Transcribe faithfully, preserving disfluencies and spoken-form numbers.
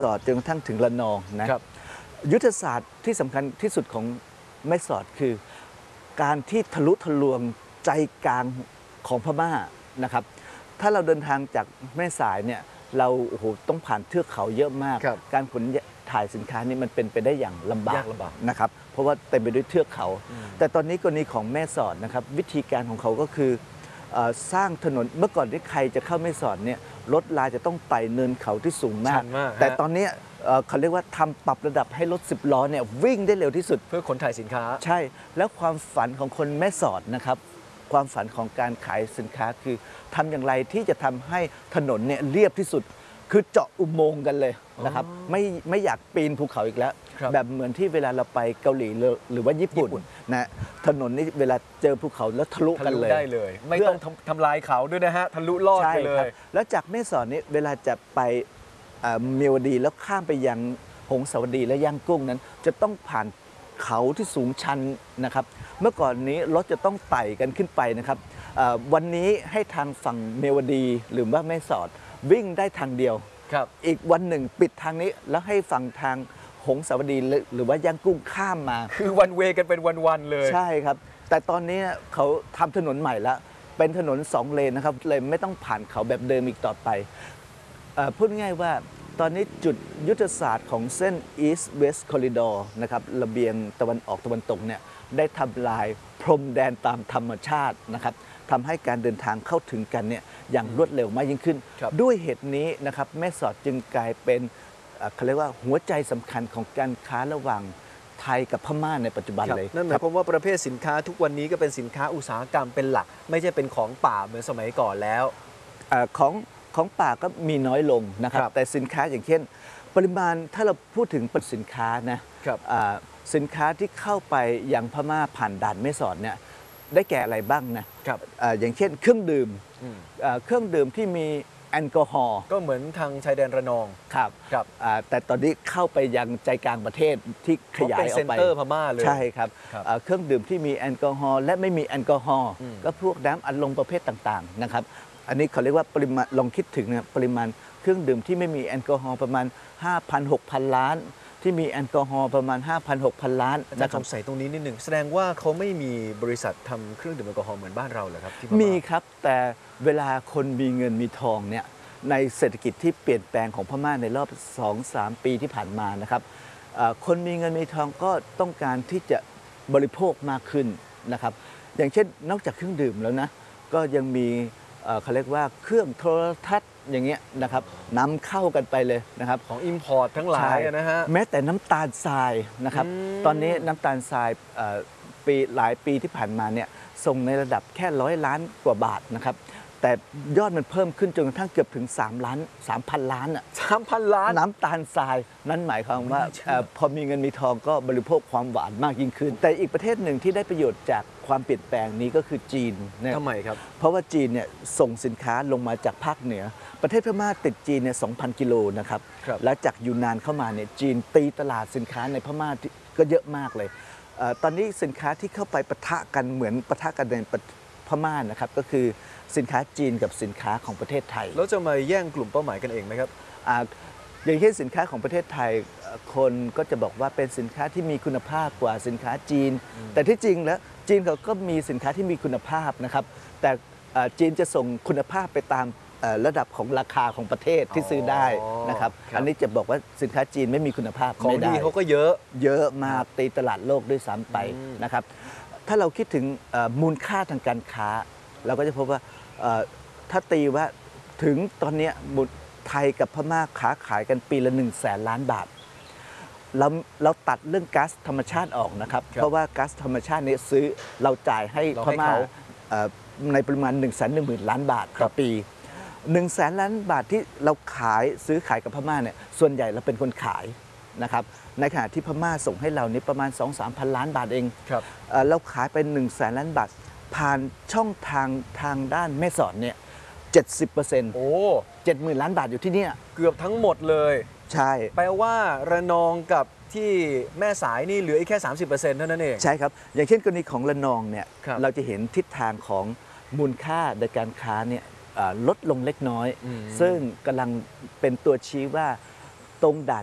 ต่อจนกระทั่งถึงระนองนะครับยุทธศาสตร์ที่สำคัญที่สุดของแม่สอดคือการที่ทะลุทะลวงใจกลางของพม่านะครับถ้าเราเดินทางจากแม่สายเนี่ยเราโอ้โหต้องผ่านเทือกเขาเยอะมากการขนถ่ายสินค้านี่มันเป็นไปได้อย่างลำบากนะครับเพราะว่าเต็มไปด้วยเทือกเขาแต่ตอนนี้กรณีของแม่สอดนะครับวิธีการของเขาก็คือสร้างถนนเมื่อก่อนที่ใครจะเข้าแม่สอดเนี่ยรถลาจะต้องไต่เนินเขาที่สูงมากแต่ตอนนี้เขาเรียกว่าทำปรับระดับให้รถสิบล้อเนี่ยวิ่งได้เร็วที่สุดเพื่อขนถ่ายสินค้าใช่แล้วความฝันของคนแม่สอดนะครับความฝันของการขายสินค้าคือทำอย่างไรที่จะทำให้ถนนเนี่ยเรียบที่สุดคือเจาะอุโมงค์กันเลยนะครับไม่ไม่อยากปีนภูเขาอีกแล้วแบบเหมือนที่เวลาเราไปเกาหลีหรือว่าญี่ปุ่นนะถนนนี้เวลาเจอภูเขาแล้วทะลุกันเลยได้เลยไม่ต้องทำลายเขาด้วยนะฮะทะลุลอดไปเลยแล้วจากแม่สอดนี้เวลาจะไปเมียวดีแล้วข้ามไปยังหงสาวดีและย่างกุ้งนั้นจะต้องผ่านเขาที่สูงชันนะครับเมื่อก่อนนี้รถจะต้องไต่กันขึ้นไปนะครับวันนี้ให้ทางฝั่งเมียวดีหรือว่าแม่สอดวิ่งได้ทางเดียวอีกวันหนึ่งปิดทางนี้แล้วให้ฝั่งทางหงสาวดีหรือว่าย่างกุ้งข้ามมาคือวันเวกันเป็นวันๆเลยใช่ครับแต่ตอนนี้เขาทำถนนใหม่แล้วเป็นถนนสองเลนนะครับเลยไม่ต้องผ่านเขาแบบเดิมอีกต่อไปพูดง่ายว่าตอนนี้จุดยุทธศาสตร์ของเส้น East West Corridor นะครับระเบียงตะวันออกตะวันตกเนี่ยได้ทำลายพรมแดนตามธรรมชาตินะครับทำให้การเดินทางเข้าถึงกันเนี่ยอย่างรวดเร็วมากยิ่งขึ้นด้วยเหตุนี้นะครับแม่สอดจึงกลายเป็นเขาเรียกว่าหัวใจสำคัญของการค้าระหว่างไทยกับพม่าในปัจจุบันเลยนั่นหมายความว่าประเภทสินค้าทุกวันนี้ก็เป็นสินค้าอุตสาหกรรมเป็นหลักไม่ใช่เป็นของป่าเหมือนสมัยก่อนแล้วของของป่าก็มีน้อยลงนะครับแต่สินค้าอย่างเช่นปริมาณถ้าเราพูดถึงสินค้านะสินค้าที่เข้าไปยังพม่าผ่านด่านแม่สอดเนี่ยได้แก่อะไรบ้างนะอย่างเช่นเครื่องดื่มเครื่องดื่มที่มีแอลกอฮอล์ก็เหมือนทางชายแดนระนองครับครับแต่ตอนนี้เข้าไปยังใจกลางประเทศที่ขยายออกไปเป็นเซ็นเตอร์พม่าเลยใช่ครับเครื่องดื่มที่มีแอลกอฮอล์และไม่มีแอลกอฮอล์ก็พวกน้ำอัดลมประเภทต่างๆนะครับอันนี้เขาเรียกว่าปริมาณลองคิดถึงนะปริมาณเครื่องดื่มที่ไม่มีแอลกอฮอล์ประมาณ ห้าพัน หกพัน ล้านที่มีแอลกอฮอล์ประมาณ ห้าพัน หกพัน ล้านนะครับใส่ตรงนี้นิดหนึ่งแสดงว่าเขาไม่มีบริษัททำเครื่องดื่มแอลกอฮอล์เหมือนบ้านเราเหรอครับมีครับแต่เวลาคนมีเงินมีทองเนี่ยในเศรษฐกิจที่เปลี่ยนแปลงของพม่าในรอบ สองถึงสาม ปีที่ผ่านมานะครับคนมีเงินมีทองก็ต้องการที่จะบริโภคมากขึ้นนะครับอย่างเช่นนอกจากเครื่องดื่มแล้วนะก็ยังมีเขาเรียกว่าเครื่องโทรทัศน์อย่างเงี้ยนะครับนำเข้ากันไปเลยนะครับของอิมพอร์ตทั้งหลายนะฮะแม้แต่น้ำตาลทรายนะครับตอนนี้น้ำตาลทรายปีหลายปีที่ผ่านมาเนี่ยส่งในระดับแค่ร้อยล้านกว่าบาทนะครับแต่ยอดมันเพิ่มขึ้นจนกระทั่งเกือบถึง3ล้าน3,000 ล้านอ่ะ 3,000 ล้านน้ำตาลทรายนั่นหมายความว่าพอมีเงินมีทองก็บริโภคความหวานมากยิ่งขึ้นแต่อีกประเทศหนึ่งที่ได้ประโยชน์จากความเปลี่ยนแปลงนี้ก็คือจีนทำไมครับเพราะว่าจีนเนี่ยส่งสินค้าลงมาจากภาคเหนือประเทศพม่าติดจีนเนี่ย สองพัน กิโลนะครับแล้วจากยูนนานเข้ามาเนี่ยจีนตีตลาดสินค้าในพม่าก็เยอะมากเลยตอนนี้สินค้าที่เข้าไปปะทะกันเหมือนปะทะกันในพม่านะครับก็คือสินค้าจีนกับสินค้าของประเทศไทยแล้วจะมาแย่งกลุ่มเป้าหมายกันเองไหมครับอ, อย่างเช่นสินค้าของประเทศไทยคนก็จะบอกว่าเป็นสินค้าที่มีคุณภาพกว่าสินค้าจีนแต่ที่จริงแล้วจีนเขาก็มีสินค้าที่มีคุณภาพนะครับแต่จีนจะส่งคุณภาพไปตามระดับของราคาของประเทศที่ซื้อได้นะครับอันนี้จะบอกว่าสินค้าจีนไม่มีคุณภาพของดีเขาก็เยอะเยอะมากตีตลาดโลกด้วยซ้ำไปนะครับถ้าเราคิดถึงมูลค่าทางการค้าเราก็จะพบว่าถ้าตีว่าถึงตอนนี้ไทยกับพม่าค้าขายกันปีละหนึ่งแสนล้านบาทเราเราตัดเรื่องก๊าซธรรมชาติออกนะครับเพราะว่าก๊าซธรรมชาตินี้ซื้อเราจ่ายให้พม่าในปริมาณ หนึ่งแสนหนึ่งหมื่น ล้านบาทต่อปีหนึ่งแสนล้านบาทที่เราขายซื้อขายกับพม่าเนี่ยส่วนใหญ่เราเป็นคนขายนะครับในขณะที่พม่าส่งให้เรานี่ประมาณ สองถึงสามพัน ล้านบาทเองเราขายไปหนึ่งแสนล้านบาทผ่านช่องทางทางด้านแม่สอดเนี่ย เจ็ดสิบเปอร์เซ็นต์ โอ้ เจ็ดหมื่น ล้านบาทอยู่ที่นี่เกือบทั้งหมดเลยใช่แปลว่าระนองกับที่แม่สายนี่เหลืออีกแค่ สามสิบเปอร์เซ็นต์ เท่านั้นเองใช่ครับอย่างเช่นกรณีของระนองเนี่ยเราจะเห็นทิศทางของมูลค่าในการค้าเนี่ยลดลงเล็กน้อยซึ่งกำลังเป็นตัวชี้ว่าตรงด่าน